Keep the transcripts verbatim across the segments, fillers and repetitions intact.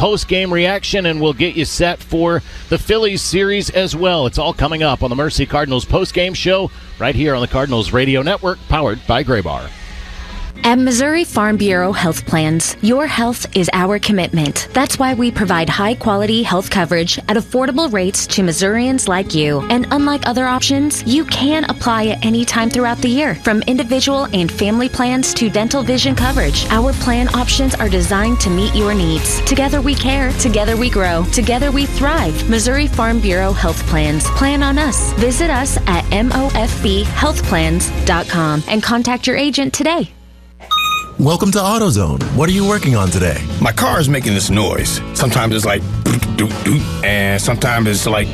post-game reaction, and we'll get you set for the Phillies series as well. It's all coming up on the Mercy Cardinals post-game show right here on the Cardinals Radio Network, powered by Graybar. At Missouri Farm Bureau Health Plans, your health is our commitment. That's why we provide high-quality health coverage at affordable rates to Missourians like you. And unlike other options, you can apply at any time throughout the year. From individual and family plans to dental vision coverage, our plan options are designed to meet your needs. Together we care, together we grow, together we thrive. Missouri Farm Bureau Health Plans. Plan on us. Visit us at M O F B health plans dot com and contact your agent today. Welcome to AutoZone. What are you working on today? My car is making this noise. Sometimes it's like doot, doot, and sometimes it's like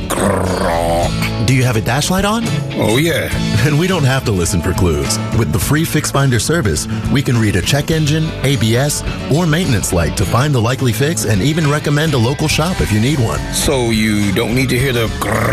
grrr. Do you have a dash light on? Oh, yeah. Then we don't have to listen for clues. With the free Fix Finder service, we can read a check engine, A B S, or maintenance light to find the likely fix and even recommend a local shop if you need one. So you don't need to hear the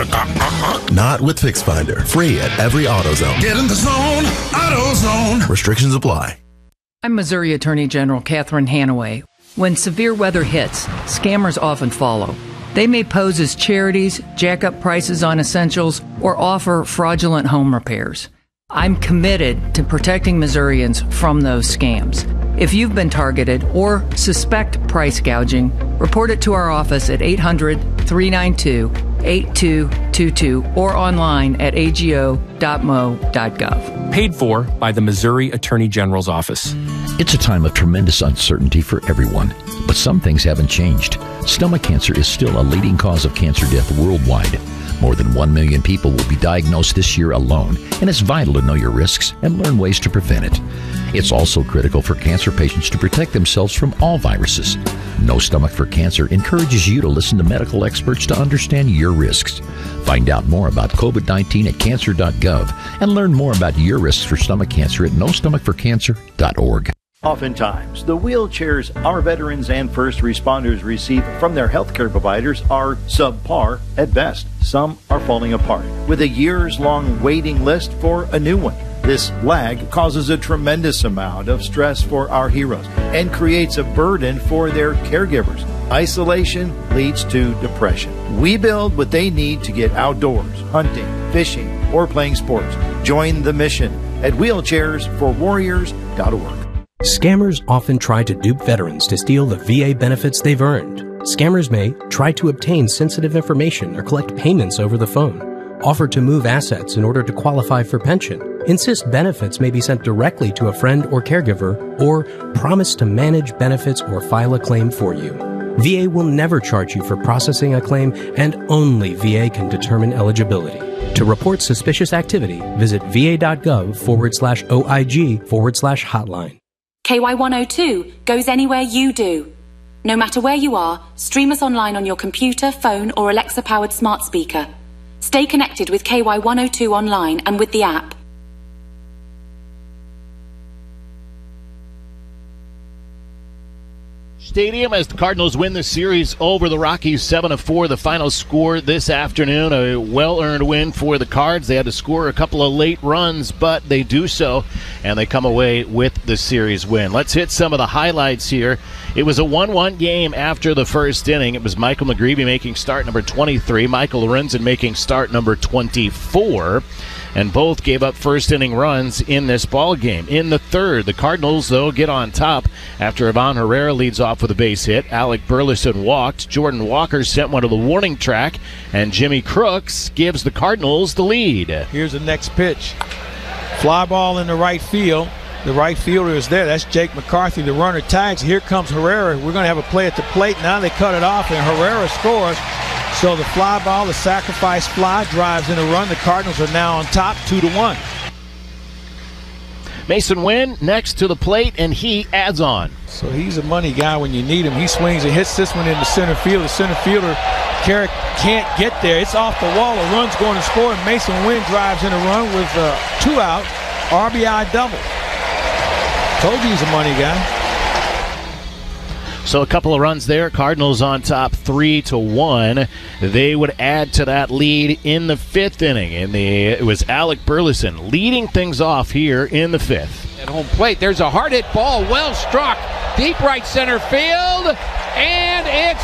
grrr. Not with Fix Finder. Free at every AutoZone. Get in the zone, AutoZone. Restrictions apply. I'm Missouri Attorney General Catherine Hanaway. When severe weather hits, scammers often follow. They may pose as charities, jack up prices on essentials, or offer fraudulent home repairs. I'm committed to protecting Missourians from those scams. If you've been targeted or suspect price gouging, report it to our office at eight hundred, three nine two, eight two two two or online at a g o dot m o dot gov. Paid for by the Missouri Attorney General's office. It's a time of tremendous uncertainty for everyone, but some things haven't changed. Stomach cancer is still a leading cause of cancer death worldwide. More than one million people will be diagnosed this year alone, and it's vital to know your risks and learn ways to prevent it. It's also critical for cancer patients to protect themselves from all viruses. No Stomach for Cancer encourages you to listen to medical experts to understand your risks. Find out more about covid nineteen at cancer dot gov and learn more about your risks for stomach cancer at no stomach for cancer dot org. Oftentimes, the wheelchairs our veterans and first responders receive from their healthcare providers are subpar at best. Some are falling apart, with a years-long waiting list for a new one. This lag causes a tremendous amount of stress for our heroes and creates a burden for their caregivers. Isolation leads to depression. We build what they need to get outdoors, hunting, fishing, or playing sports. Join the mission at wheelchairs for warriors dot org. Scammers often try to dupe veterans to steal the V A benefits they've earned. Scammers may try to obtain sensitive information or collect payments over the phone, offer to move assets in order to qualify for pension, insist benefits may be sent directly to a friend or caregiver, or promise to manage benefits or file a claim for you. V A will never charge you for processing a claim, and only V A can determine eligibility. To report suspicious activity, visit va.gov forward slash OIG forward slash hotline. K Y one oh two goes anywhere you do. No matter where you are, stream us online on your computer, phone, or Alexa-powered smart speaker. Stay connected with K Y one oh two online and with the app. Stadium as the Cardinals win the series over the Rockies seven to four. The final score this afternoon, a well-earned win for the Cards. They had to score a couple of late runs, but they do so, and they come away with the series win. Let's hit some of the highlights here. It was a one one game after the first inning. It was Michael McGreevy making start number twenty-three, Michael Lorenzen making start number twenty-four. And both gave up first-inning runs in this ball game. In the third, the Cardinals, though, get on top after Ivan Herrera leads off with a base hit. Alec Burleson walked. Jordan Walker sent one to the warning track. And Jimmy Crooks gives the Cardinals the lead. Here's the next pitch. Fly ball in the right field. The right fielder is there. That's Jake McCarthy. The runner tags. Here comes Herrera. We're going to have a play at the plate. Now they cut it off, and Herrera scores. So the fly ball, the sacrifice fly, drives in a run. The Cardinals are now on top, two to one. Mason Wynn next to the plate, and he adds on. So he's a money guy when you need him. He swings and hits this one into center field. The center fielder, Carrick, can't get there. It's off the wall. A run's going to score, and Mason Wynn drives in a run with uh, two out. R B I double. Told you he's a money guy. So a couple of runs there. Cardinals on top three to one. They would add to that lead in the fifth inning. And the it was Alec Burleson leading things off here in the fifth. At home plate, there's a hard hit ball, well struck, deep right center field, and it's